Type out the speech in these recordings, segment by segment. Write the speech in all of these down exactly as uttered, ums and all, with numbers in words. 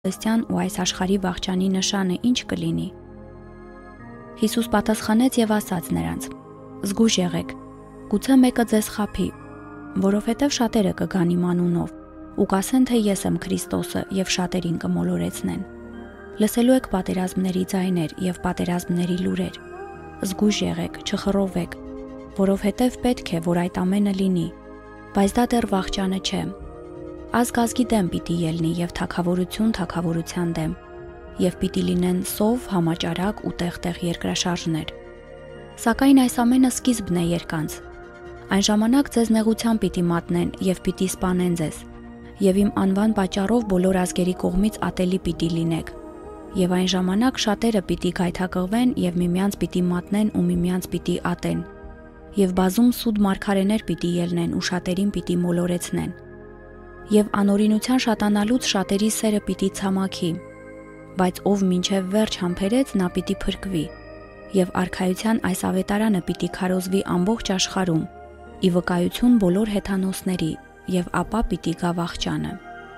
Քրիստոսյան ու այս աշխարհի վախճանի նշանը ինչ կլինի։ Հիսուս պատասխանեց եւ ասաց նրանց. «Զգույշ եղեք, գուցե մեկը ձեզ խաբի, որովհետեւ շատերը կգան իմ անունով ու կասեն, թե ես եմ Քրիստոսը եւ շատերին կմոլորեցնեն։ Լսելու եք պատերազմների ձայներ եւ պատերազմների լուրեր։ Զգույշ եղեք, չխռովեք, որովհետեւ պետք է, որ այդ ամենը լինի, բայց դա դեռ վախճանը չէ։ Ազգ ազգի դեմ պիտի ելնի եւ թագավորություն թագավորության դեմ, եւ պիտի լինեն սով, համաճարակ ու տեղ-տեղ երկրաշարժներ։ Սակայն այս ամենը սկիզբն է երկանց։ Այն ժամանակ ձեզ նեղության պիտի մատնեն եւ պիտի սպանեն ձեզ, եւ իմ անվան պատճառով բոլոր ազգերի կողմից ատելի պիտի լինեք։ Եվ այն ժամանակ շատերը պիտի գայթակղվեն եւ միմյանց պիտի մատնեն ու միմյանց պիտի ատեն։ Եվ բազում սուտ մարգարեներ պիտի ելնեն ու շատերին պիտի մոլորեցնեն։ Եվ անօրինության շատանալուց շատերի սերը պիտի ցամաքի, բայց ով մինչև վերջ համբերեց, նա պիտի փրկվի, եւ արքայության այս ավետարանը պիտի քարոզվի ամբողջ աշխարհում, ի վկայություն բոլոր հեթանոսների, եւ ապա պիտի գա վախճանը»։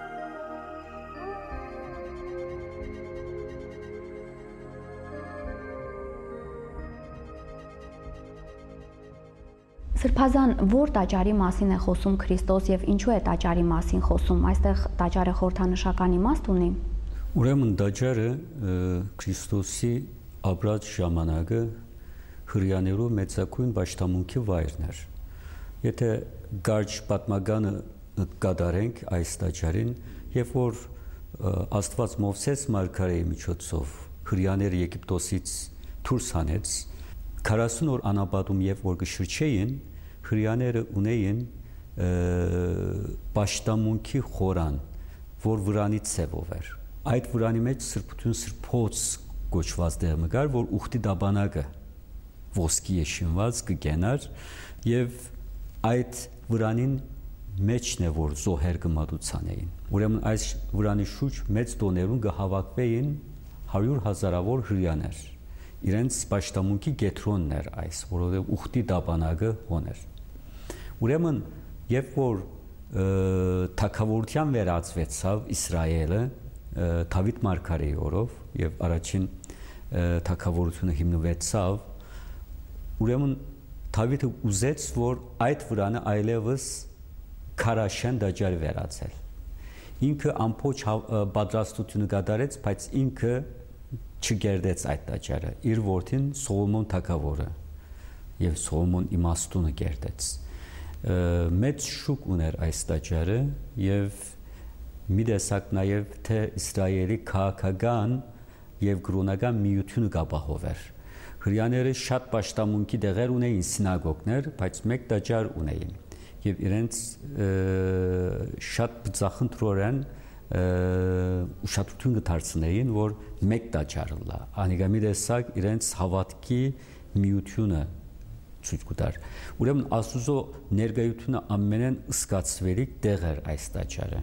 Սրբազան, որ տաճարի մասին է խոսում Քրիստոս եւ ինչու է տաճարի մասին խոսում։ Այստեղ տաճարը խորհրդանշական իմաստ ունի։ Ուրեմն տաճարը Քրիստոսի ապրած ժամանակը հրյաներու մեծակույն պաշտամունքի վայրն էր։ Եթե կարճ պատմականը կատարենք այս տաճարին, երբ որ Աստված Մովսես մարգարեի միջոցով հրյաները Եգիպտոսից դուրս հանեց, քառասուն օր անապատում երբ որ կշրջեին, հրյաները ունեին պաշտամունքի խորան, որ վրանի ցևով էր։ Այդ վրանի մեջ սրբություն սրբոց կոչված դեղը կար, որ ուխտի դաբանակը ոսկի է շինված կգենար եւ այդ վրանին մեջն է որ զոհեր կմատուցան էին։ Ուրեմն այս վրանի շուրջ մեծ տոներուն կհավաքվեին հարյուր հազարավոր հրյաներ։ Իրենց պաշտամունքի գետրոնն էր այս, որովհետև ուխտի դաբանակը հոներ։ Ուրեմն, երբ որ թագավորության վերածվեցավ Իսրայելը Դավիթ մարգարեի օրով եւ առաջին թագավորությունը հիմնվեցավ, ուրեմն Դավիթը ուզեց, որ այդ վրանը այլևս քարաշեն տաճար վերածել։ Ինքը ամբողջ պատրաստությունը կատարեց, բայց ինքը չգերդեց այդ տաճարը, իր որդին Սողոմոն թագավորը եւ Սողոմոն իմաստունը գերդեց։ Մեծ շուկ ուներ այս տաճարը եւ մի տեսակ նաեւ թե Իսրայելի քաղաքական եւ կրոնական միությունը կապահովեր։ Հրյաները շատ պաշտամունքի տեղեր ունեին սինագոգներ, բայց մեկ տաճար ունեին եւ իրենց շատ բծախնդրորեն ուշադրություն կդարձնեին, որ մեկ տաճար լա, անիկամի տեսակ իրենց հավատքի միությունը ցույց կտար։ Ուրեմն Աստուծո ներկայությունը ամենեն ըսկացվելիք տեղ էր այս տաճարը։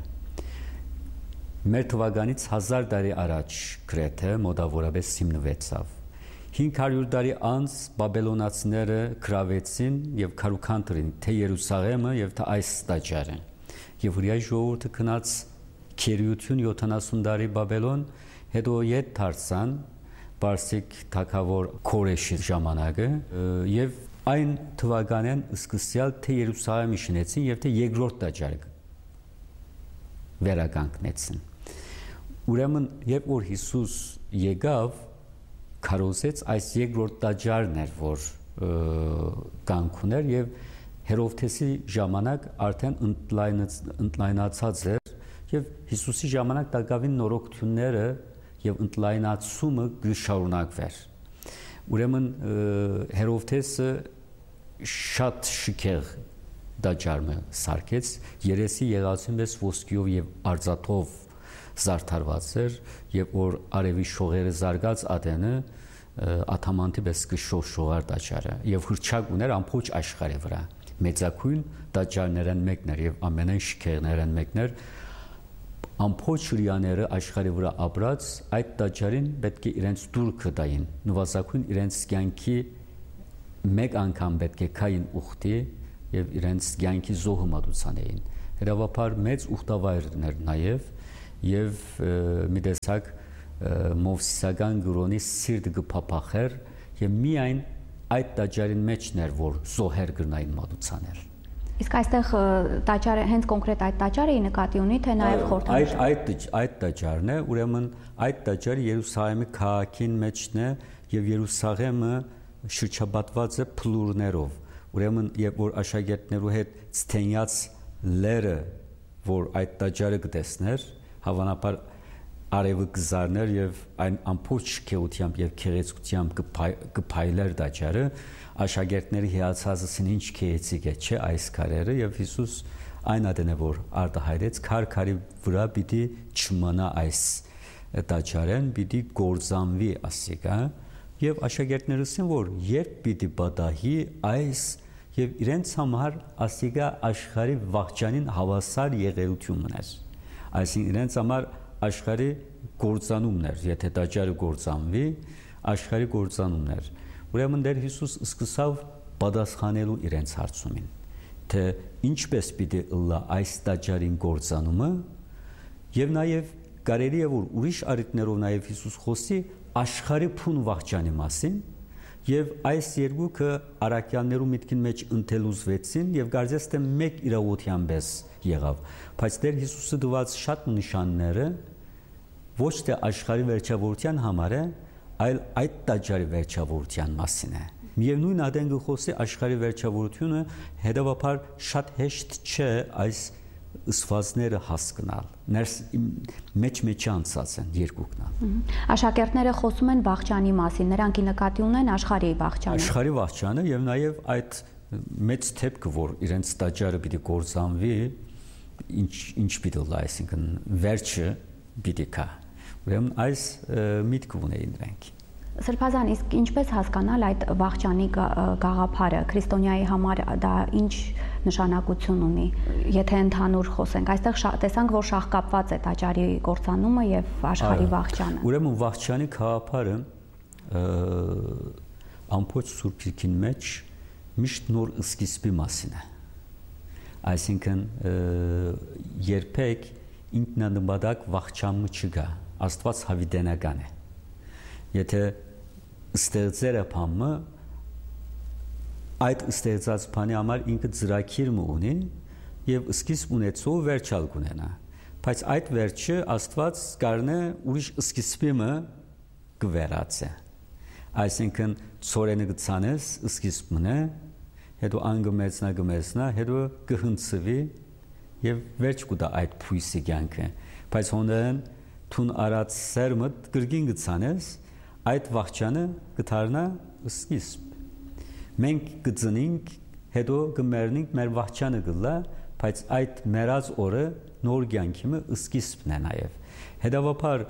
Մեր թվականից հազար տարի առաջ գրեթե մոտավորապես հիմնվեցավ։ հինգ հարյուր տարի անց բաբելոնացիները գրավեցին եւ քարուքանտրին թե Երուսաղեմը եւ թե այս տաճարը։ Եվ հրյա ժողովուրդը գնաց քերիություն յոթանասուն տարի Բաբելոն, հետո ետ դարձան Պարսիկ թագավոր Քորեշի ժամանակը եւ այն թվականեն սկսյալ թե Երուսաղեմի շինեցին եւ թե երկրորդ տաճարը վերականգնեցին։ Ուրեմն երբ որ Հիսուս եկավ, քարոզեց այս երկրորդ տաճարն էր, որ կանգ ուներ եւ Հերովդեսի ժամանակ արդեն ընդլայնացած էր եւ Հիսուսի ժամանակ տակավին նորոգությունները եւ ընդլայնացումը գշարունակվեր։ Ուրեմն Հերովդեսը շատ շքեղ տաճարը սարքեց, երեսի եղածին մեծ ոսկիով եւ արծաթով զարդարված էր եւ որ արևի շողերը զարգաց ադենը աթամանտի պես կշոշողար տաճարը եւ հրճակ ուներ ամբողջ աշխարհի վրա։ Մեծակույն տաճարներն մեկն էր եւ ամենայն շքեղներն մեկն էր։ Ամբողջ հրյաները աշխարհի վրա ապրած այդ տաճարին պետք է իրենց դուրքը տային, նվազագույն իրենց կյանքի մեկ անգամ պետք է կային ուխտի եւ իրենց կյանքի զոհը մատուցանեին։ Հրավապար մեծ ուխտավայրներ նաեւ եւ մի տեսակ մովսիսական գրոնի սիրտը կփափախեր եւ միայն այդ տաճարին մեջն էր որ զոհեր գրնային մատուցաներ։ Իսկ այստեղ տաճարը հենց կոնկրետ այդ տաճարը նկատի ունի թե նաեւ խորհրդանիշ։ Այդ այդ այդ տաճարն է, ուրեմն այդ տաճարը Երուսաղեմի քաղաքին մեջն է եւ Երուսաղեմը շրջապատված է փլուրներով։ Ուրեմն երբ որ աշակերտներու հետ ցտենյաց լերը որ այդ տաճարը կտեսներ, հավանաբար արևը կզարներ եւ այն ամբողջ քեությամբ եւ քեղեցկությամբ կփայլեր տաճարը, աշակերտների հիացածին ինչ քեեցիկ է, չէ, այս քարերը եւ Հիսուս այն ադենը որ արտահայտեց քար-քարի վրա պիտի չմնա այս տաճարեն, պիտի գործանվի ասիկա եւ աշակերտներուսին որ երբ պիտի պատահի այս եւ իրենց համար ասիկա աշխարհի վաղճանին հավասար եղերությունն էր, այսինքն իրենց համար աշխարհի գործանումն էր, եթե տաճարը գործանվի, աշխարհի գործանումն էր։ Ուրեմն դեր Հիսուս սկսավ պատասխանելու իրենց հարցումին, թե ինչպես պիտի ըլլա այս տաճարին գործանումը եւ նաեւ կարելի է որ ուրիշ առիթներով նաեւ Հիսուս խոսի աշխարհի փուն վաղճանի մասին եւ այս երկուքը արաքյաններու միտքին մեջ ընթելուզվեցին եւ կարծես թե մեկ իրավության պես եղավ, բայց դեր Հիսուսը դված շատ նշանները ոչ թե աշխարհի վերջավորության համար է, այլ այդ տաճարի վերջավորության մասին է։ Միևնույն ադեն գխոսի աշխարհի վերջավորությունը հետևաբար շատ հեշտ չէ այս ըսվածները հասկանալ։ Ներս մեջ-մեջ անցած են երկուքն։ Աշակերտները խոսում են վաղճանի մասին, նրանք նկատի ունեն աշխարհի վաղճանը։ Աշխարհի վաղճանը եւ նաեւ այդ մեծ թեփքը, որ իրենց տաճարը պիտի գործանվի, ինչ ինչ պիտի լա, այսինքն վերջը պիտի կա։ Ուրեմն այս միտքը ունեին նրանք։ Սրբազան, իսկ ինչպես հասկանալ այդ վաղճանի գաղափարը քրիստոնյայի համար դա ինչ նշանակություն ունի, եթե ընդհանուր խոսենք, այստեղ տեսանք, որ շահկապված է տաճարի կործանումը եւ աշխարհի վաղճանը։ Ուրեմն վաղճանի գաղափարը ամբողջ Սուրբ Գիրքին մեջ միշտ նոր սկիզբի մասին է։ Այսինքն երբեք ինքնանպատակ վաղճանը չկա, Աստված հավիտենական է։ Եթե ստեղծերը բանը այդ ստեղծած բանի համար ինքը ծրագիր ունի եւ սկիզբ ունեցող վերջալ կունենա, բայց այդ վերջը Աստված կարնե ուրիշ սկիզբը կվերածե։ Այսինքն ծորենը գցանես սկիզբն է, հետո անգմեցնա գմեցնա, հետո կհնցվի եւ վերջ կուտա այդ փույսի կյանքը, բայց հոնդեն թուն արած սերմը գրգին գցանես այդ վաղճանը կդառնա սկիզբ։ Մենք կծնենք, հետո կմեռնենք, մեր վաղճանը կլա, բայց այդ մեռած օրը նոր կյանքի սկիզբն է նաև։ Հետևաբար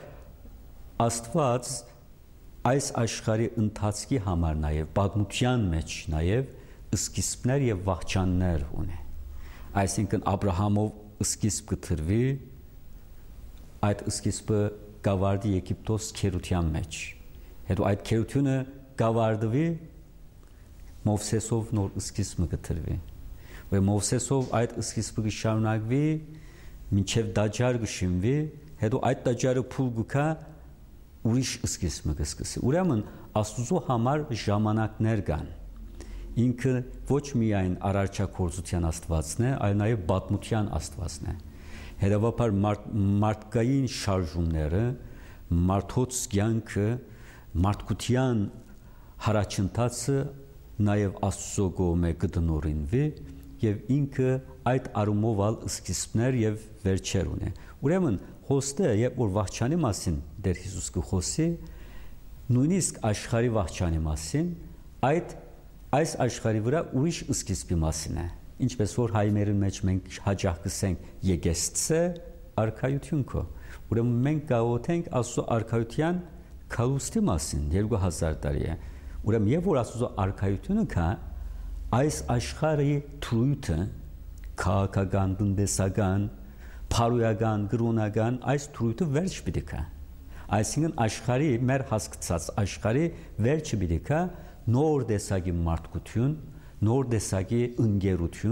Աստված այս աշխարհի ընթացքի համար նաև պատմության մեջ նաև սկիզբներ եւ վաղճաններ ունի։ Այսինքն Աբրահամով սկիզբ կտրվի, այդ սկիզբը գավարդի Եգիպտոս քերության մեջ։ Հետո այդ քերությունը գավարդվի Մովսեսով նոր սկիզբը կտրվի։ Ու Մովսեսով այդ սկիզբը կշարունակվի, մինչև տաճար կշինվի, հետո այդ տաճարը փուլ գուքա ուրիշ սկիզբը կսկսի։ Ուրեմն Աստուծո համար ժամանակներ կան։ Ինքը ոչ միայն արարչագործության Աստվածն է, այլ նաև պատմության Աստվածն է։ Հետևաբար մարդկային շարժումները, մարդոց կյանքը, մարդկության հարաճընթացը նաև Աստծո կողմէ կդնորինվի եւ ինքը այդ արումով ալ սկիզբներ եւ վերջեր ունի։ Ուրեմն խոստը, երբ որ վաղճանի մասին Տեր Հիսուս կխոսի, նույնիսկ աշխարհի վաղճանի մասին, այդ այս աշխարհի վրա ուրիշ սկիզբի մասին է։ Ինչպես որ հայմերի մեջ մենք հաճախ կսենք եկեսցե արքայություն քո։ Ուրեմն մենք գաղութենք Աստծո արքայության քալուստի մասին երկու հազար տարի է։ Ուրեմն եւ որ Աստծո արքայությունը կա, այս աշխարհի թույլը քաղաքական, տնտեսական, փարոյական, գրոնական այս թույլը վերջ պիտի կա։ Այսինքն աշխարհի մեր հասկացած աշխարհի վերջը պիտի կա նոր տեսակի մարդկություն, նոր տեսակի ընկերություն,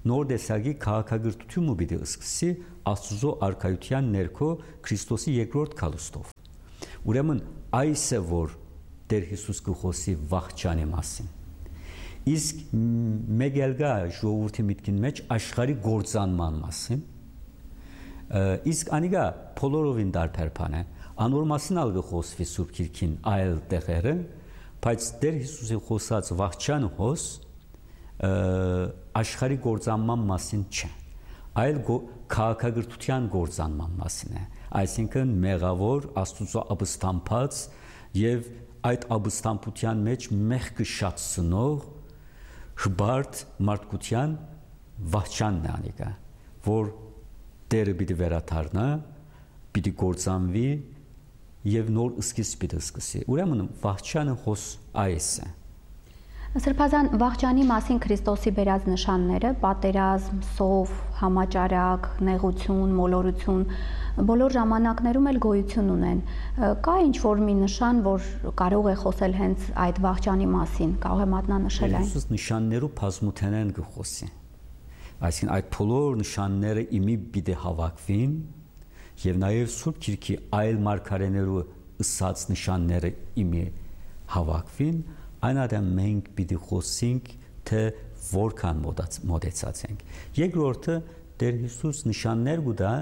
նոր տեսակի քաղաքագրթություն պիտի սկսի Աստծո արքայության ներքո Քրիստոսի երկրորդ քալուստով։ Ուրեմն այս է որ Տեր Հիսուս կխոսի վախճանի մասին։ Իսկ մեկ էլ գա ժողովրդի միտքին մեջ աշխարհի գործանման մասին։ Իսկ անիգա բոլորովին դարբեր բան է։ Անոր մասին ալ կխոսվի Սուրբ Գիրքին այլ տեղերը, բայց Տեր Հիսուսի խոսած վախճանը հոս աշխարհի գործանման մասին չէ, այլ քաղաքագրթության գործանման մասին է, այսինքն մեղավոր Աստծո ապստամբած եւ այդ ապստամբության մեջ մեղքը շատցնող հբարտ մարդկության վախճանն է անիկա, որ Տերը պիտի վերադառնա, պիտի գործանվի եւ նոր սկիզբ պիտի սկսի։ Ուրեմն վախճանը հոս այս է։ Սրբազան վախճանի մասին Քրիստոսի բերած նշանները՝ պատերազմ, սով, համաճարակ, նեղություն, մոլորություն, բոլոր ժամանակներում էլ գոյություն ունեն։ Կա ինչ-որ մի նշան, որ կարող է խոսել հենց այդ վախճանի մասին, կարող է մատնանշել այն։ Հիսուս նշաններու բազմութենեն կխոսի։ Այսինքն այդ բոլոր նշանները իմի պիտի հավաքվին եւ նաեւ Սուրբ Գիրքի այլ մարգարեներու ըսած նշանները իմի հավաքվին, այնադեմ մենք պիտի խոսենք, թե որքան մոտեցած ենք։ Երկրորդը Տեր Հիսուս նշաններ կուտա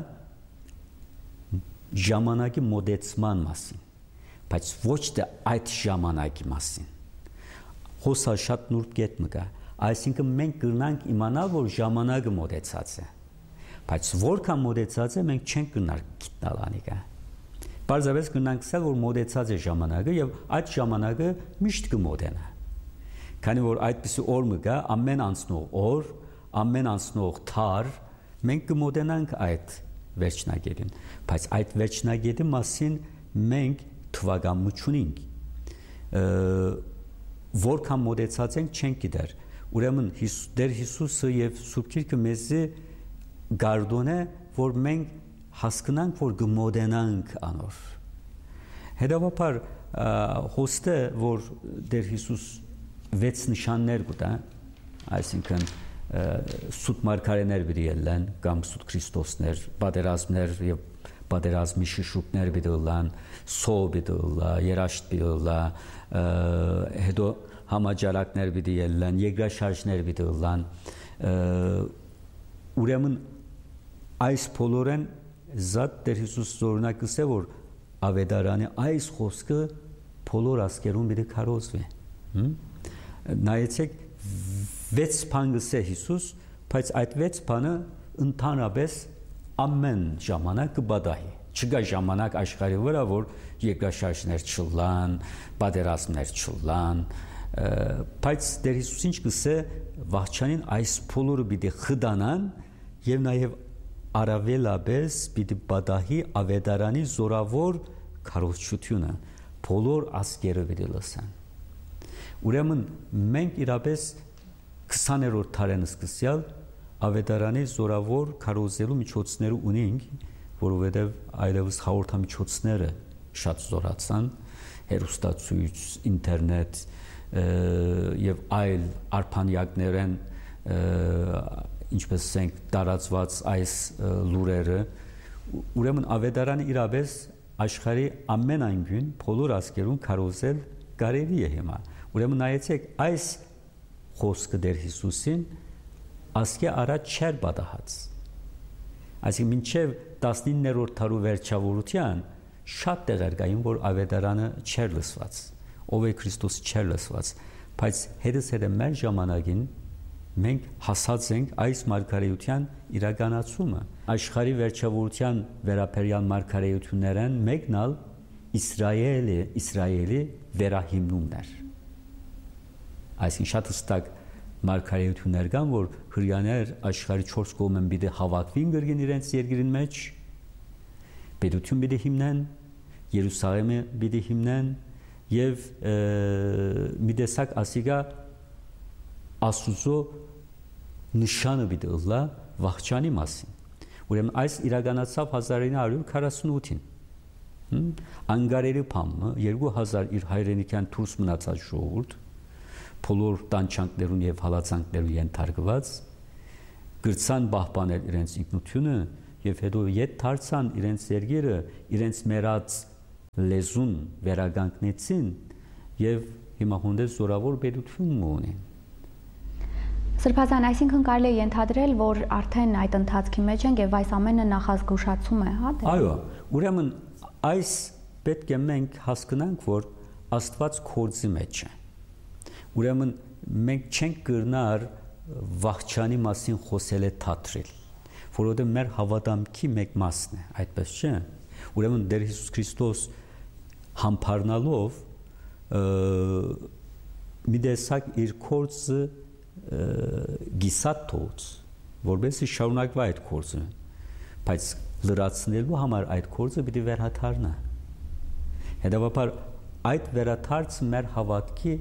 ժամանակի մոտեցման մասին, բայց ոչ թե այդ ժամանակի մասին։ Խոսա շատ նուրբ կետ մը կա, այսինքն մենք կրնանք իմանալ, որ ժամանակը մոտեցած է, բայց որքան մոտեցած է մենք չենք կրնար գիտնալ անիկա։ Պարզապես կրնանք ասել, որ մոտեցած է ժամանակը եւ այդ ժամանակը միշտ կմոտենա։ Քանի որ այդպիսի օր մը կա, ամեն անցնող օր, ամեն անցնող թար, մենք կմոտենանք այդ վերջնագետին, բայց այդ վերջնագետի մասին մենք թվակամը չունենք։ Որքան մոտեցած ենք չենք գիտեր։ Ուրեմն Տեր Հիսուսը եւ Սուրբ Գիրքը մեզի գարդոն է, որ մենք հասկանանք, որ գմոդենանք անոր։ Հետևաբար հոստը, որ Տեր Հիսուս վեց նշաններ կուտա, այսինքն սուտ մարգարեներ պիտի ելեն, կամ սուտ Քրիստոսներ, պատերազմներ եւ պատերազմի շշուկներ պիտի լան, սով պիտի լա, երաշտ պիտի լա, հետո համաճարակներ պիտի ելեն, երկրաշարժներ պիտի լան։ Ուրեմն այս բոլորեն զատ Տեր Հիսուս օրինակ ասե, որ ավետարանի այս խոսքը բոլոր ազգերում պիտի քարոզվի։ Նայեցեք վեց բան գսե Հիսուս, բայց այդ վեց բանը ընդհանրապես ամեն ժամանակ կբադահի։ Չկա ժամանակ աշխարհի վրա, որ երկրաշարժներ չլան, պատերազմներ չլան, բայց Տեր Հիսուս ինչ գսե, վախճանին այս բոլորը պիտի խդանան եւ նաեւ առավելապես պիտի բադահի ավետարանի զորավոր քարոզչությունը, բոլոր ազգերը պիտի լսան։ Ուրեմն մենք իրապես քսաներորդ դարեն սկսյալ ավետարանի զորավոր քարոզելու միջոցները ունենք, որովհետև այլևս հաղորդամիջոցները շատ զորացան, հեռուստացույց, ինտերնետ եւ այլ արփանյակներեն, ինչպես ասենք, տարածված այս լուրերը, ուրեմն ավետարանը իրապես աշխարհի ամեն անկյուն բոլոր ազգերում քարոզել կարելի է հիմա։ Ուրեմն նայեցեք այս խոսքը Տեր Հիսուսին ասկե առաջ չեր պատահած։ Այսինքն մինչև տասնիններորդ դարու վերջավորության շատ տեղեր կային, որ ավետարանը չեր լսված, ով է Քրիստոս չեր լսված, բայց հետս հետը մեր ժամանակին մենք հասած ենք այս մարգարեության իրականացումը։ Աշխարհի վերջավորության վերաբերյալ մարգարեություններն մեկն ալ Իսրայելի, Իսրայելի վերահիմնումներ։ Այսինքն շատ հստակ մարգարեություններ կան, որ հրյաներ աշխարհի չորս կողմեն պիտի հավաքվին գրգին իրենց երկրին մեջ, պետություն պիտի հիմնեն, Երուսաղեմը պիտի հիմնեն եւ մի տեսակ ասիգա Աստուծո նշանը պիտի ըլլա վախճանի մասին։ Ուրեմն այս իրականացավ հազար ինը հարյուր քառասունութին։ Անգարերի փամը երկու հազար իր հայրենիքյան դուրս մնացած ժողովուրդ, բոլոր տանջանքներուն եւ հալածանքներուն ենթարկված, գրցան պահպանել իրենց ինքնությունը եւ հետո ետ դարձան իրենց երկիրը իրենց մերած լեզուն վերագանքնեցին եւ հիմա հոնդես զորավոր պետություն ունեն։ Սրբազան, այսինքն կարելի է ենթադրել, որ արդեն այդ ընթացքի մեջ ենք եւ այս ամենը նախազգուշացում է, հա՞։ Այո, ուրեմն այս պետք է մենք հասկանանք, որ Աստված կորձի մեջ է։ Ուրեմն մենք չենք կրնար վախճանի մասին խոսել է թատրել, որովհետեւ մեր հավատամքի մեկ մասն է, այդպես չէ։ Ուրեմն Տեր Հիսուս Քրիստոս համբարնալով մի տեսակ իր կորձը գիսատ թողեց, որովհետեւ շարունակվա այդ կորձը, բայց լրացնելու համար այդ կորձը պիտի վերհաթարնա։ Հետևաբար այդ վերաթարցը մեր հավատքի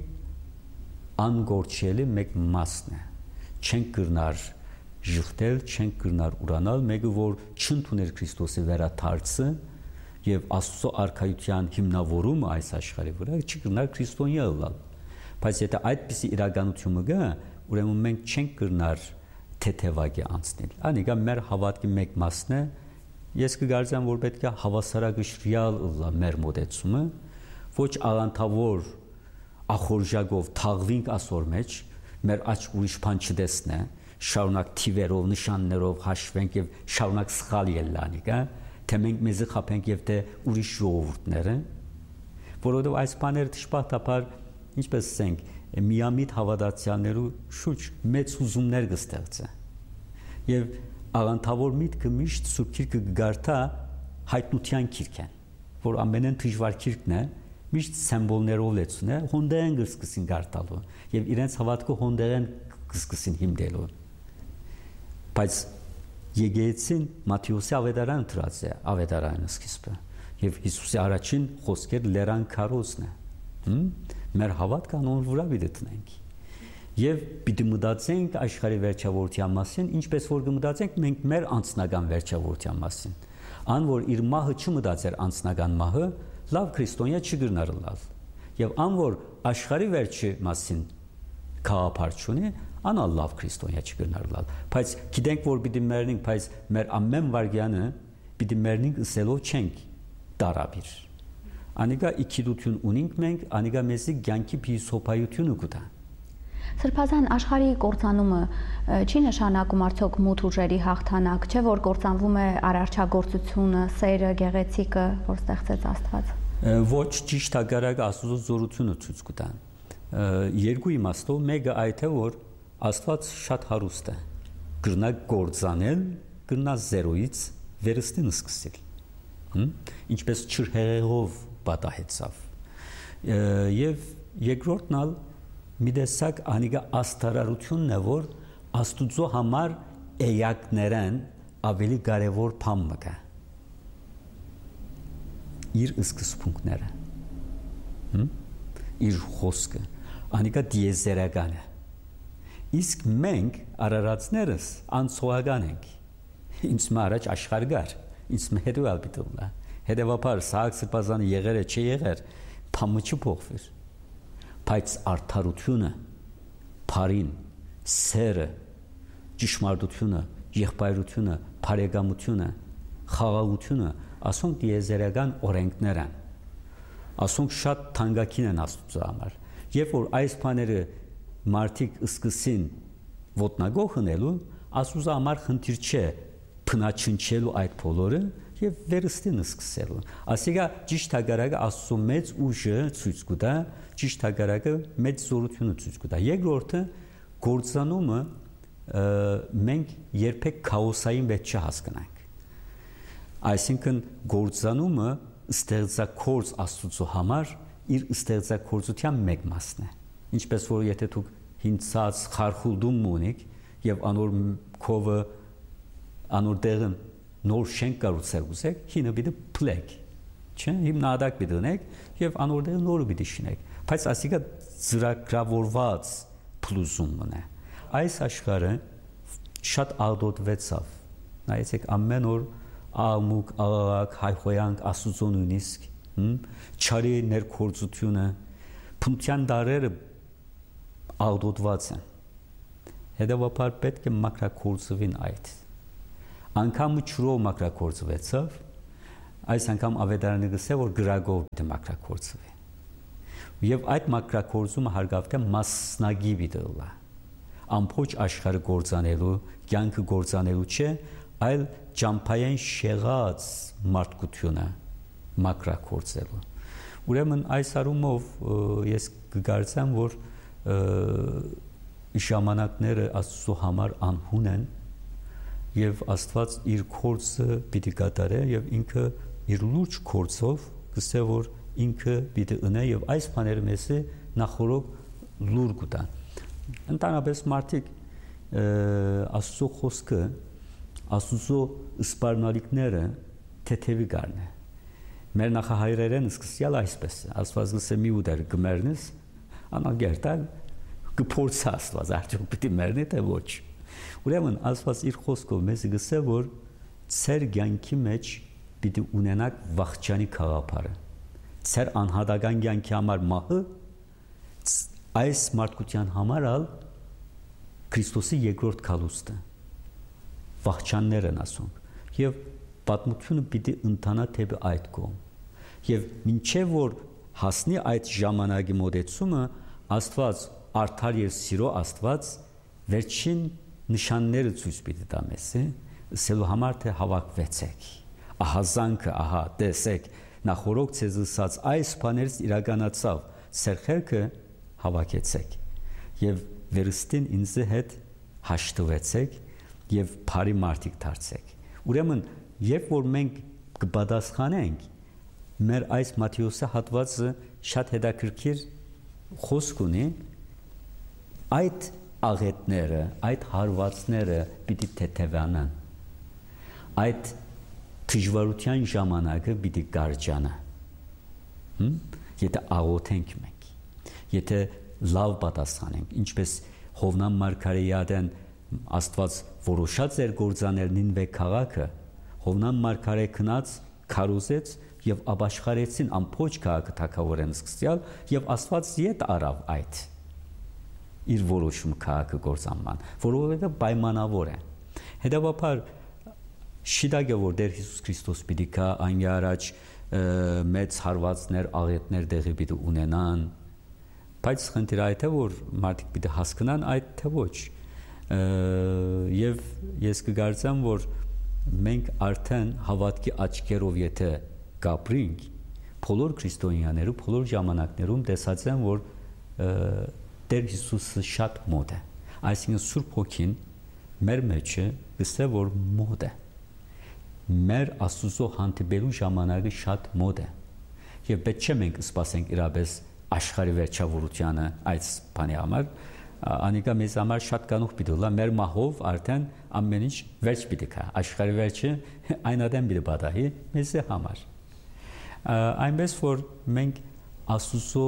անգործելի մեկ մասն է։ Չենք կրնար ժխտել, չենք կրնար ուրանալ, մեկը որ չընդուներ Քրիստոսի վերաթարցը եւ Աստծո արքայության հիմնավորումը այս աշխարհի վրա, չկրնար քրիստոնյա ըլլալ։ Բայց եթե այդպիսի իրականությունը գա, ուրեմն մենք չենք կրնար թեթևակի անցնել։ Անիկա մեր հավատքի մեկ մասն է։ Ես կգարձեմ, որ պետք է հավասարակշռյալ ըլլա մեր մոտեցումը, ոչ աղանթավոր ախորժակով թաղվինք ասոր մեջ, մեր աչք ուրիշ բան չտեսնե, շարունակ թիվերով, նշաններով հաշվենք եւ շարունակ սխալ ելանիկ, հա, թե մենք մեզ խափենք եւ թե ուրիշ ժողովուրդները, որովհետեւ այս բաները դժբախտաբար, ինչպես ասենք, միամիտ հավատացյալներու շուտ մեծ ուզումներ կստեղծե։ Եվ աղանթավոր միտքը միշտ Սուրբ Գիրքը կգարտա հայտնության գիրքեն, որ ամենեն դժվար գիրքն է, միշտ սիմվոլներով լեցուն է, հոնդերեն կսկսին գարտալու եւ իրենց հավատքը հոնդերեն կսկսին հիմնելու։ Բայց եկեղեցին Մատթեոսի ավետարանը դրած է, ավետարանը սկիզբը, եւ Հիսուսի առաջին խոսքերը լերան քարոզն է։ Մեր հավատքը անոնց վրա պիտի տնենք։ Եվ պիտի մտածենք աշխարհի վերջավորության մասին, ինչպես որ կմտածենք մենք մեր անձնական վերջավորության մասին։ Ան որ իր մահը չմտածեր անձնական մահը, լավ քրիստոնյա չգրնար լալ։ Եվ ան որ աշխարհի վերջի մասին քաղափար չունի, անա լավ քրիստոնյա չգրնար լալ։ Բայց գիտենք որ պիտի մեռնենք, բայց մեր ամեն վարգյանը պիտի մեռնենք ըսելով չենք տարաբիր։ Անիկա իքիդություն ունենք մենք, անիկա մեզի ցանկի փիլիսոփայությունը կտա։ Սրբազան, աշխարհի կործանումը չի նշանակում արդյոք մութ ուժերի հաղթանակ, չէ՞ որ կործանվում է արարչագործությունը, սերը, գեղեցիկը, որ ստեղծեց Աստված։ Ոչ, ճիշտ հակառակը Աստծո զորությունը ցույց կտա։ Երկու իմաստով, մեկը այդ է, որ Աստված շատ հարուստ է։ Կրնա կործանել, կրնա զերոյից վերստին սկսել։ Ինչպես չրհեղով պատահեցավ։ Եվ երկրորդն ալ մի տեսակ անիկա աստարարությունն է, որ Աստուծո համար էակներեն ավելի կարևոր բան մկա։ Իր սկզբունքները, իր խոսքը, անիկա դիեզերական է։ Իսկ մենք արարածներս անցողական ենք։ Ինձ մարաջ աշխարհգար, ինձ հետո ալբիտուլա։ Հետևաբար Սահակ Սրբազանը եղեր է, չի եղեր, փամը չփոխվեր։ Բայց արդարությունը, բարին, սերը, ճշմարտությունը, եղբայրությունը, բարեկամությունը, խաղաղությունը, ասոնք դիեզերական օրենքներ են։ Ասոնք շատ թանկագին են Աստծո համար։ Երբ որ այս բաները մարդիկ սկսին ոտնագող հնելու, Աստծո համար խնդիր չէ փնաչնչելու այդ բոլորը եւ վերստին սկսելու։ Ասիկա ճիշտ հակառակը Աստծո մեծ ուժը ցույց կտա, ճիշտ հակառակը մեծ զորությունը ցույց կտա։ Երկրորդը գործանումը մենք երբեք քաոսային մեջ չհասկանանք։ Այսինքն գործանումը ստեղծագործ Աստծո համար իր ստեղծագործության մեկ մասն է։ Ինչպես որ եթե դուք հինցած խարխուլդում ունեք եւ անոր քովը անոր տեղը նոր շենք կառուցել ուզեք, հինը պիտի փլեք, չէ՞, հիմնադակ պիտի դնեք եւ անոր տեղը նորը պիտի շինեք, բայց ասիկա ծրագրավորված փլուզումն է։ Այս աշխարհը շատ աղդոտվեցավ։ Նայեցեք ամեն օր աղմուկ, աղաղակ, հայհոյանք, Աստծո նույնիսկ, չարի ներքործությունը, փնության դարերը աղդոտված են։ Հետևաբար պետք է մակրակորձվին այդ։ Անկամ ճրով մակրակորձվեցավ, այս անգամ ավետարանը գսե որ գրագով դե մակրակորձվի։ Եվ այդ մակրակորձումը հարգավտ է մասնագի վիդելա։ Ամբողջ աշխարհը գործանելու, կյանքը գործանելու չէ, այլ ճամփային շեղած մարդկությունը մակրակորձելու։ Ուրեմն այս առումով ես կգործեմ, որ ժամանակները Աստծո համար անհուն են եւ Աստված իր կորձը պիտի կատարե եւ ինքը իր լուրջ կորձով գսե որ ինքը պիտի ունե եւ այս բաները մեզի նախորոք լուր կտան։ Ընդհանրապես մարդիկ Աստծո խոսքը, Աստծո սպառնալիքները թեթևի գարն է։ Մեր նախահայրերեն սկսյալ այսպես է, Աստված գսե մի ուդեր գմերնես, անագերտալ կփորձ Աստված արդյոք պիտի մեռնի թե ոչ։ Ուրեմն Աստված իր խոսքով մեզ գսե որ ծեր կյանքի մեջ պիտի ունենաք վախճանի խաղապարը։ Ծեր անհատական կյանքի համար մահը այս մարդկության համար ալ Քրիստոսի երկրորդ քալուստը վախճաններ են ասում եւ պատմությունը պիտի ընթանա թեպի այդ կողմ։ Եվ մինչև որ հասնի այդ ժամանակի մոտեցումը Աստված արդար եւ սիրո Աստված վերջին նշանները ցույց պիտի տա մեզ, ասելու համար թե հավաքվեցեք։ Ահա զանքը, ահա տեսեք, նախորոք ցեզ ասած այս բաներից իրականացավ, սերխերքը հավաքեցեք եւ վերստին ինձ հետ հաշտվեցեք եւ բարի մարդիկ դարձեք։ Ուրեմն երբ որ մենք կպատասխանենք մեր այս Մատթեոսի հատվածը շատ հետաքրքիր խոսք ունի, այդ աղետները, այդ հարվածները պիտի թեթևանան, այդ դժվարության ժամանակը պիտի կարճանա, եթե աղոթենք մենք, եթե լավ պատասխանենք, ինչպես Հովնան մարգարեյադեն Աստված որոշած էր գործանել Նինվե քաղաքը, Հովնան մարգարե քնած քարոզեց եւ ապաշխարեցին ամբողջ քաղաքը թագավորեն սկսյալ եւ Աստված յետ արավ այդ իր որոշում քաղաքը գործանման, որովհետեւ պայմանավոր է։ Հետևաբար շիդագը որ Տեր Հիսուս Քրիստոս պիտի կա այն առաջ մեծ հարվածներ, աղետներ դեղի պիտի ունենան, բայց խնդիրը այդ է որ մարդիկ պիտի հասկանան այդ թե ոչ։ Եվ ես կգործեմ որ մենք արդեն հավատքի աչքերով եթե կապրինք բոլոր քրիստոնյաներու բոլոր ժամանակներում տեսած են որ Տեր Հիսուսը շատ մոտ է, այսինքն Սուրբ Հոգին մեր մեջը գսե որ մոտ է, մեր Աստծո հանդիպելու ժամանակը շատ մոտ է եւ պետք չէ մենք սպասենք իրապես աշխարհի վերջավորությանը այս բանի համար, անիկա մեզ համար շատ կանուխ պիտի լա մեր մահով արդեն ամեն ինչ վերջ պիտի կա, աշխարհի վերջը այնադեմ պիտի պատահի մեզ համար։ Այնպես որ մենք Աստծո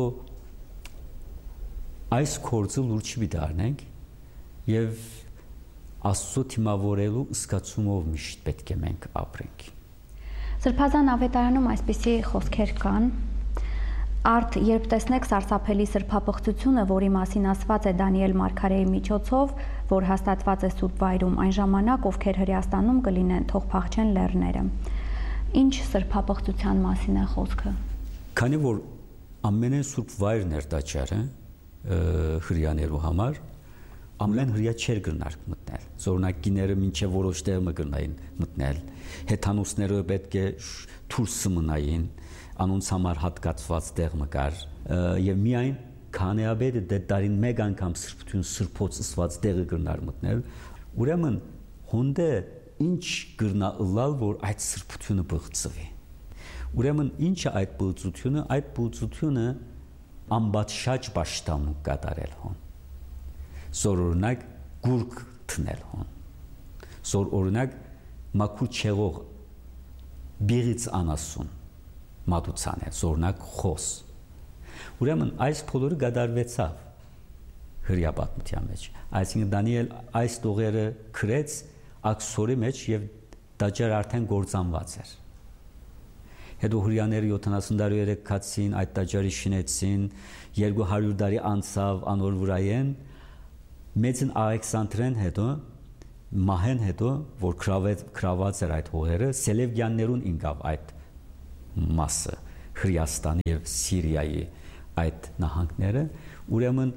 այս կորձը լուրջ պիտի առնենք եւ Աստծո թիմավորելու զգացումով միշտ պետք է մենք ապրենք։ Սրբազան ավետարանում այսպիսի խոսքեր կան. Արդ երբ տեսնեք սարսափելի սրբապղծությունը, որի մասին ասված է Դանիել մարգարեի միջոցով, որ հաստատված է Սուրբ Վայրում, այն ժամանակ ովքեր Հրեաստանում կլինեն, թող փախչեն լեռները։ Ինչ սրբապղծության մասին է խոսքը։ Քանի որ ամենայն Սուրբ Վայրն էր տաճարը հրեաներու համար, ամեն հրեա չէր գնար մտնել, զորնակիները մինչև որոշ տեղ մգնային մտնել, հեթանոսները պետք է դուրս մնային, անոնց համար հատկացված տեղ մկար եւ միայն քանեաբեդը դետարին մեկ անգամ սրբություն սրբոց ըսված տեղը գնար մտնել, ուրեմն հոնդե ինչ գրնա ըլալ որ այդ սրբությունը բղծվի։ Ուրեմն ինչ է այդ բղծությունը, այդ բղծությունը ամբատշաճ պաշտամունք կատարել հոն, զոր օրինակ գուրկ թնել հոն, զոր օրինակ մաքուր չեղող բիղից անասուն մատուցան է, զորնակ խոս։ Ուրեմն այս բոլորը գդարվեցավ հրյա պատմության մեջ, այսինքն Դանիել այս տողերը քրեց աքսորի մեջ եւ տաճար արդեն գործանված էր։ Հետո հրյաները յոթանասուն տարի երեքացին, այդ տաճարի շինեցին, երկու հարյուր տարի անցավ անոր վրայեն, մեծն Ալեքսանդրեն հետո մահեն հետո որ քրաված էր այդ հողերը Սելևկյաններուն ինկավ այդ մասը Հրեաստանի եւ Սիրիայի այդ նահանգները ուրեմն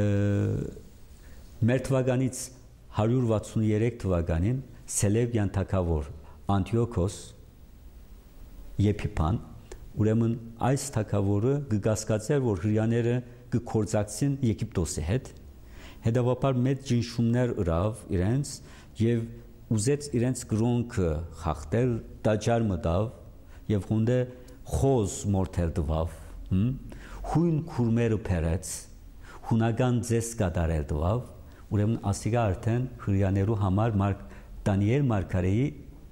մեր թվականից հարյուր վաթսունուերեք թվականին Սելևկյան թագավոր Անտիոքոս Եփիփան ուրեմն այս թագավորը գկասկածեր որ հրեաները կկործակցին Եգիպտոսի հետ հետևաբար մեծ ճնշումներ ըրավ իրենց եւ ուզեց իրենց գրոնքը խախտել տաճար մտավ եւ հունդե խոզ մորթել դվավ հույն քուրմերը փերեց հունական ձես կատարել դվավ ուրեմն ասիգա արդեն հրեաներու համար մարկ Դանիել Մարգարեի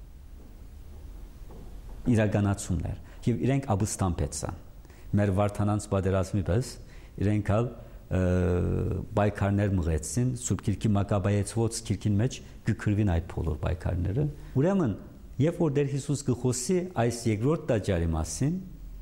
իրականացումներ եւ իրենք ապստամբեցան մեր Վարդանանց պատերազմի պես իրենք ալ բայկարներ մղեցին Սուրբ Գիրքի Մակաբայեցված գիրքին մեջ գկրվին այդ բոլոր բայկարները ուրեմն երբ որ Տեր Հիսուս գխոսի այս երկրորդ տաճարի մասին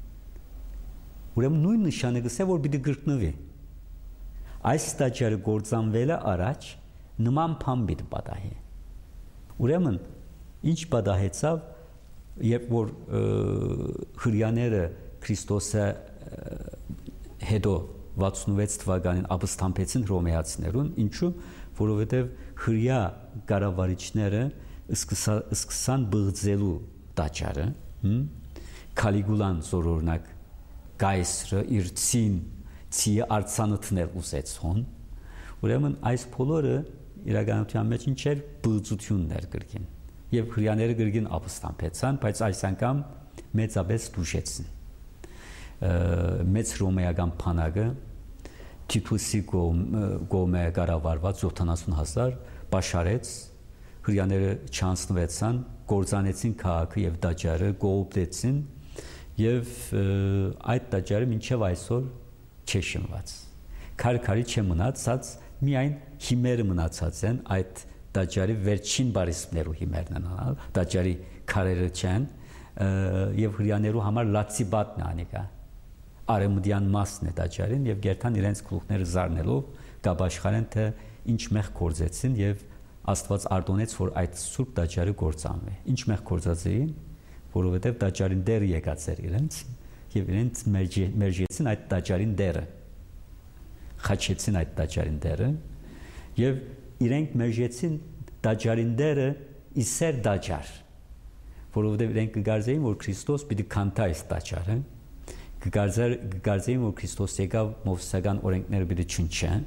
ուրեմն նույն նշանը գսե որ պիտի գրտնվի այս տաճարը գործանվելը առաջ նման բան պիտի պատահի ուրեմն ինչ պատահեցավ երբ որ հրեաները Քրիստոսը հետո վաթսունվեց թվականին ապստամբեցին հռոմեացիներուն ինչու որովհետև հրեա կառավարիչները սկսան բղձելու տաճարը Կալիգուլան զորօրինակ Գայսրը իր ցին ցիը արցանըթնել ուզեցոն ուրեմն այս բոլորը իրականության մեջ ինչ էր բղձություններ գրգին եւ հրեաները գրգին ապստամբեցան բայց այս անգամ մեծապես դուժեցին մեծ հռոմեական բանակը Տիտուսի կողմէ կառավարված յոթանասուն հազար բաշարեց հրեաները չանցնվեցան կործանեցին քաղաքը եւ տաճարը գողոպտեցին եւ այդ տաճարը մինչեւ այսօր չի շնված քարքարի չմնացած միայն հիմերը մնացած են այդ տաճարի վերջին բարիսպներու հիմերն են տաճարի քարերը չեն եւ հրեաներու համար լացիբատն է անիկա արեմուդյան մասն է տաճարին եւ գերտան իրենց գլուխները զարնելով կապաշխարեն թե ինչ մեղ կործեցին եւ Աստված արտոնեց որ այդ սուրբ տաճարը կործանվի ինչ մեղ կործած էին որովհետեւ տաճարին դերը եկած էր իրենց եւ իրենց մերժեցին այդ տաճարին դերը խաչեցին այդ տաճարին դերը եւ իրենք մերժեցին տաճարին դերը իսեր տաճար որովհետեւ իրենք կգարձեին որ Քրիստոս պիտի քանթա այս տաճարը կգարձեին որ Քրիստոս եկավ մովսեսական օրենքները պիտի չնչեն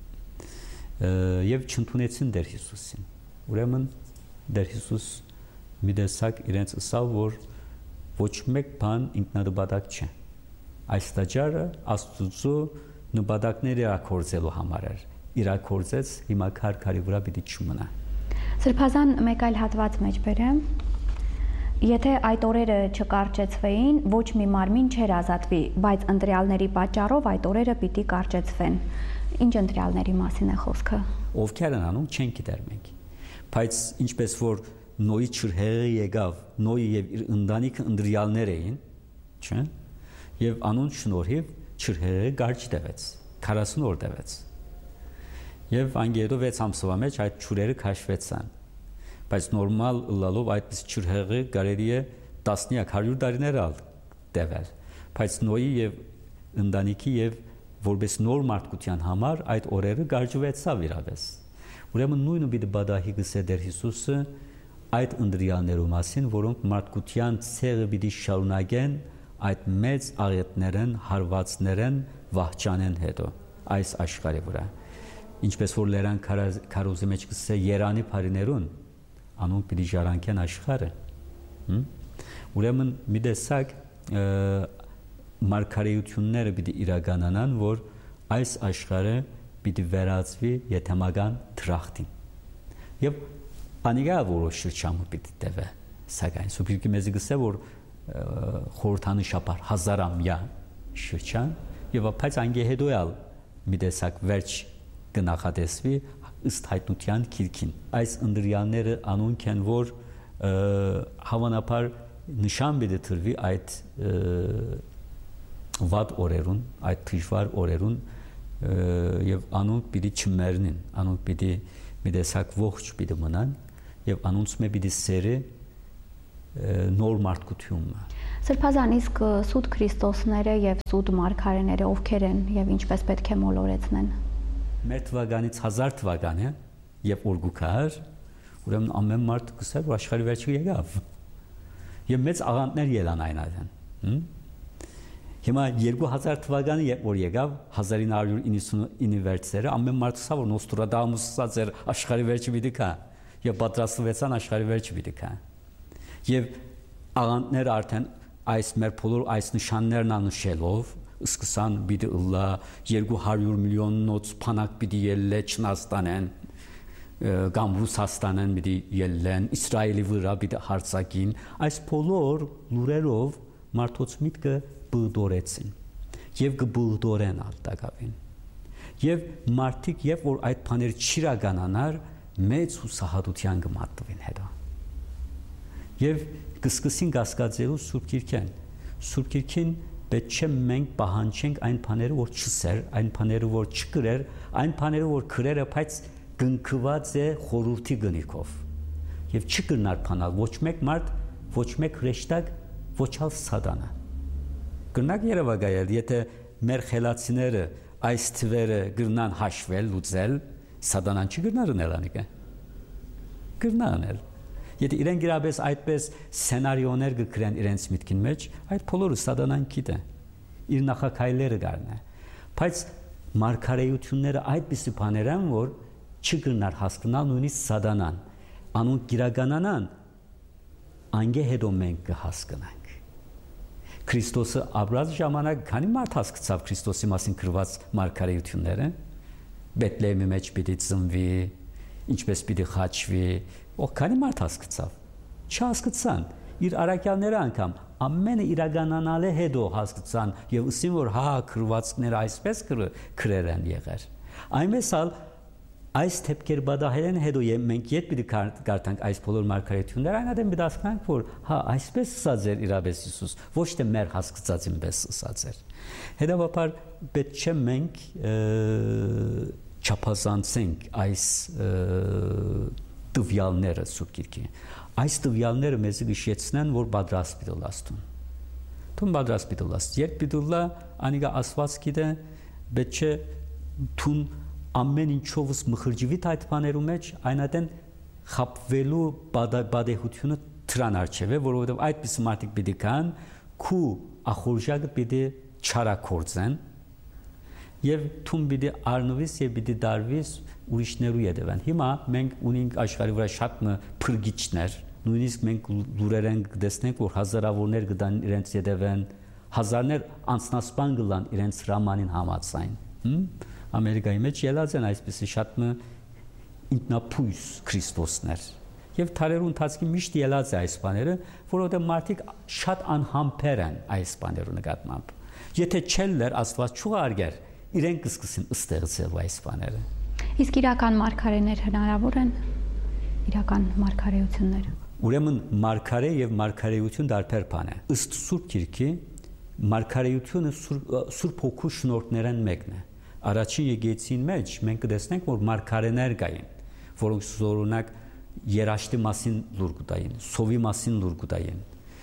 եւ չընդունեցին Տեր Հիսուսին ուրեմն Տեր Հիսուս մի տեսակ իրենց ասավ որ ոչ մեկ բան ինքնադպատակ չէ այս տաճարը Աստծո նպատակները ակորձելու համար էր իրակորձեց հիմա քարքարի վրա պիտի չմնա Սրբազան մեկ այլ հատված մեջ բերեմ Եթե այդ օրերը չկարճեցվեին, ոչ մի մարմին չէր ազատվի, բայց ընտրյալների պատճառով այդ օրերը պիտի կարճեցվեն։ Ինչ ընտրյալների մասին է խոսքը։ Ովքեր են անում, չեն գիտեր մենք։ Բայց ինչպես որ Նոյի ճրհեղը եկավ, Նոյի եւ իր ընտանիքը ընտրյալներ էին, չէ՞։ Եվ անոնց շնորհիվ ճրհեղը կարճ տևեց, քառասուն օր տևեց։ Եվ անգետո վեց ամսվա մեջ այդ ճուրերը քաշվեցան։ Բայց նորմալ լալով այդպես ճրհեղը կարելի է տասնյակ հարյուր տարիներ ալ տևել բայց Նոյի եւ ընտանիքի եւ որպես նոր մարդկության համար այդ օրերը կարճվեցավ իրապես ուրեմն նույնը պիտի բադահի գսե Տեր Հիսուսը այդ ընտրյալներու մասին որոնք մարդկության ցեղը պիտի շարունակեն այդ մեծ աղետներն հարվածներն վահճանեն հետո այս աշխարհի վրա ինչպես որ Լերան քարոզի մեջ գսե Երանի բարիներուն անոնք պիտի ժառանգեն աշխարհը ուրեմն մի տեսակ մարգարեությունները պիտի իրականանան որ այս աշխարհը պիտի վերածվի եթեմական դրախտին եւ անիգա որոշ շրջանը պիտի տևե սակայն Սուրբ Գիրքը մեզ գսե որ խորհրդանշաբար հազարամյա շրջան եւ բայց անգե հետո ալ մի տեսակ վերջ կնախատեսվի ըստ հայտնության քիրքին այս ընտրյալները անոնք են որ հավանաբար նշան պիտի տրվի այդ վատ օրերուն այդ դժվար օրերուն եւ անոնք պիտի չմեռնին, անոնք պիտի մի տեսակ ողջ պիտի մնան եւ անոնց մե պիտի սերը նոր մարդկությունը։ Սրբազան, իսկ սուտ Քրիստոսները եւ սուտ մարգարեները ովքեր են եւ ինչպես պետք է մոլորեցնեն։ Մեր թվականից հազար թվական է եւ օրգուքար, ուրեմն ամեն մարդ կսեր որ աշխարհի վերջը եկավ։ Եվ մեծ աղանդներ ելան այն այդեն։ Հիմա երկու հազար թվականը երբ որ եկավ հազար ինը հարյուր իննսունինը վերջերը ամեն մարդ սա որ Նոստրադամուս ասած էր աշխարհի վերջը պիտի գա եւ պատրաստվեցան աշխարհի վերջը պիտի գա։ Եվ աղանդները արդեն այս մեր բոլոր այս նշաններն անշելով սկսան պիտի ըլլա երկու հարյուր միլիոնոց փանակ պիտի ելլե Չինաստանեն կամ Ռուսաստանեն պիտի ելլեն Իսրայելի վրա պիտի հարձակին այս բոլոր լուրերով մարդոց միտքը բուդորեցին եւ կբուդորեն ալտակավին եւ մարդիկ երբ որ այդ բաները չիրականանար մեծ հուսահատության կմատնվին հետո եւ կսկսին կասկածելու Սուրբ Գիրքեն Սուրբ Գիրքին պետք չէ մենք պահանջենք այն բաները որ չսեր այն բաները որ չկրեր այն բաները որ քրերը բայց գնքված է խորուրդի գնիկով եւ չկրնար բանալ ոչ մեկ մարդ ոչ մեկ հրեշտակ ոչալ սատանա կրնակ երևակայել եթե մեր խելացիները այս թվերը գրնան հաշվել լուծել սատանան չի գրնար ունելանիկը գրնանել եթե իրենք իրապես այդպես սցենարիոներ կգրեն իրենց միտքին մեջ այդ բոլորը սատանան գիտե իր նախակայլերը գարնա բայց մարգարեությունները այդպիսի բաներ են որ չգնար հասկանալ նույնիսկ սատանան անոնք գիրականանան անգե հետո մենք կհասկանանք Քրիստոսը ապրած ժամանակ քանի մարդ հասկացավ Քրիստոսի մասին գրված մարգարեությունները Բեթլեհեմի մեջ պիտի ծնվի ինչպես պիտի խաչվի ո քանի մարդ հասկացավ չհասկացան իր արաքյալները անգամ ամենը իրականանալը հետո հասկացան եւ ըսին որ հա գրվածքները այսպես գրեր են եղեր այնպես ալ այս թեփքեր բադահելեն հետո մենք յետ պիտի կարդանք այս բոլոր մարգարեությունները այնադեմ պիտի հասկանանք որ հա այսպես ասած էր իրապես Հիսուս ոչ թե մեր հասկացածին պես ասած էր հետևաբար պետք չէ մենք չափազանցենք այս տվյալները Սուրբ Գիրքի այս տվյալները մեզ գշեցնեն որ պատրաստ պիտի լաստուն թուն պատրաստ պիտի լաստ երբ պիտի լա անիկա ասված գիտե պետք չէ թուն ամեն ինչովս մխրջվի այդ բաներու մեջ այնադեն խապվելու բադեհությունը դրան արչև է որովհետև այդպես մարդիկ պիտի կան քու ախորժակը պիտի չարակորձեն եւ թուն պիտի արնվիս եւ պիտի դարվիս ուրիշներու յետևեն հիմա մենք ունենք աշխարհի վրա շատ փրկիչներ նույնիսկ մենք լուրերեն կտեսնենք որ հազարավորներ կդան իրենց յետևեն հազարներ անձնասպան կլան իրենց հրամանին համաձայն Ամերիկայի մեջ ելած են այսպիսի շատ ինքնապույս Քրիստոսներ եւ թարերու ընթացքի միշտ ելած է այս բաները որովհետեւ մարդիկ շատ անհամբեր են այս բաներու նկատմամբ եթե չելներ Աստված չուղարկեր իրենք կսկսեն ստեղծել այս բաները իսկ իրական մարգարեներ հնարավոր են իրական մարգարեություններ ուրեմն մարգարե եւ մարգարեություն դարբեր բան է ըստ Սուրբ Գիրքի մարգարեությունը Սուրբ Հոգու շնորհքներն մեկն է Առաջին եկեղեցին մեջ մենք կտեսնենք որ մարգարեներ կային որոնք զորունակ երաշտի մասին լուր կտային սովի մասին լուր կտային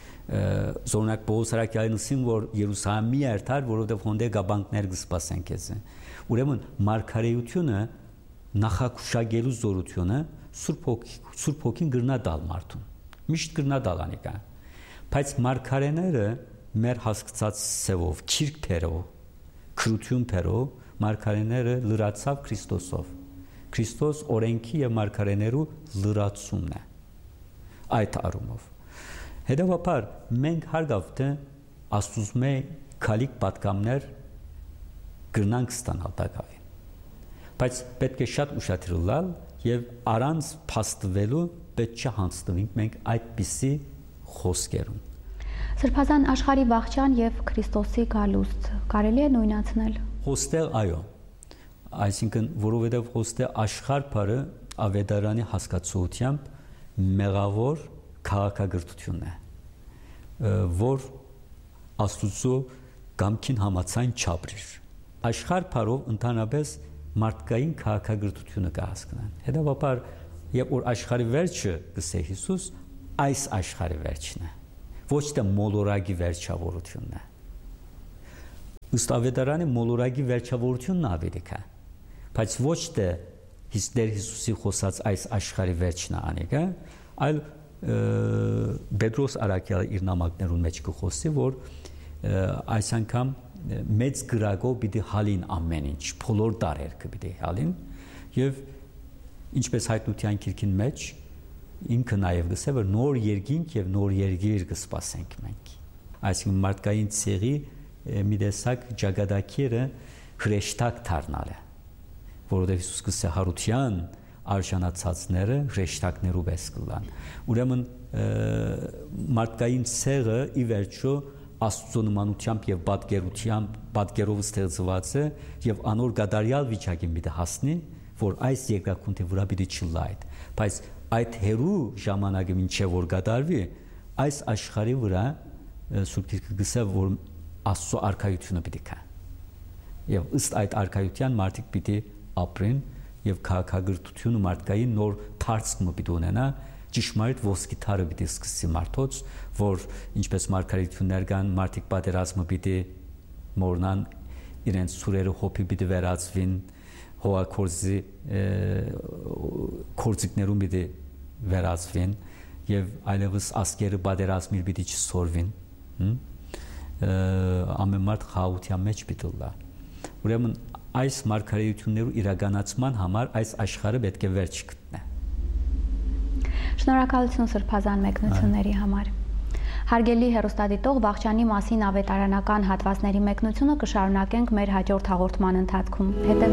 զորունակ Պողոս Արաքյալին ասին որ Երուսաղեմի երթար որովհետև հոնդե գաբանքներ կսպասեն քեզ ուրեմն մարգարեությունը նախակուշագելու զորությունը Սուրբ Հոգի Սուրբ Հոգին գրնա դալ մարդուն միշտ գրնա դալ անիկա բայց մարգարեները մեր հասկացած սևով քիրք փերով քրություն փերով մարգարեները լրացավ Քրիստոսով Քրիստոս օրենքի եւ մարգարեներու լրացումն է այդ առումով հետեւաբար մենք հարգավ թե աստուծմե քալիք պատկամներ գրնանք ստանալ տակավին բայց պետք է շատ ուշադրել լալ եւ առանց փաստվելու պետք չէ հանձնվենք մենք այդպիսի խոսքերուն Սրբազան աշխարհի վաղճան եւ Քրիստոսի գալուստ կարելի է նույնացնել Հոստել այո այսինքն որովհետև հոստե աշխարհ բարը ավետարանի հասկացությունությամբ մեղավոր քաղաքագրությունն է որ աստուծո կամքին համացայն չապրիր աշխարհ բարով ընդհանրապես մարդկային քաղաքագրթությունը կհասկանան։ Հետևաբար, երբ որ աշխարհի վերջը գսե Հիսուս, այս աշխարհի վերջն է, ոչ թե մոլորակի վերջավորությունն է։ Ըստ Ավետարանի մոլորակի վերջավորությունն ավելի քա, բայց ոչ թե Դեր Հիսուսի խոսած այս աշխարհի վերջն է անիկա, այլ Պետրոս Արաքյալը իր նամակներուն մեջ կխոսի, որ այս անգամ մեծ գրագով պիտի հալին ամեն ինչ, բոլոր տարերքը պիտի հալին, եւ ինչպես հայտնության քիրքին մեջ ինքը նաև գսե որ նոր երկինք եւ նոր երկիր կսպասենք մենք։ Այսինքն մարդկային ցեղի մի տեսակ ճակատագիրը հրեշտակ դառնալ է, որովհետեւ Հիսուս գսե հարության արժանացածները հրեշտակներով էս կլան։ Ուրեմն մարդկային ցեղը ի վերջո Աստծո նմանությամբ եւ պատկերությամբ պատկերով ստեղծված է եւ անոր գադարյալ վիճակին պիտի հասնի, որ այս երկրակունթի վրա պիտի չլայ։ Բայց այդ հերու ժամանակը մինչեւ որ գդարվի, այս աշխարհի վրա Սուրբ Գիրքը գսե որ Աստծո արքայությունը պիտի կա։ Եվ ըստ այդ արքայության մարդիկ պիտի ապրեն եւ քաղաքագրթությունը մարդկային նոր թարցումը պիտի ունենա, ճշմարիտ ոսկի թարը պիտի սկսի մարդոց, որ ինչպես մարգարեություններ կան, մարդիկ պատերազմը պիտի մորնան, իրենց սուրերը հոփի պիտի վերածվին, հողակորձի կորձիկներում պիտի վերածվին եւ այլևս ասկերը պատերազմի պիտի չսորվին, ամեն մարդ խաղաղության մեջ պիտի լա։ Ուրեմն այս մարգարեություններու իրականացման համար այս աշխարհը պետք է վերջ գտնե։ Շնորհակալություն սրբազան մեկնությունների համար։ Հարգելի հեռուստադիտող, Վախճանի մասին ավետարանական հատվածների մեկնությունը կշարունակենք մեր հաջորդ հաղորդման ընթացքում։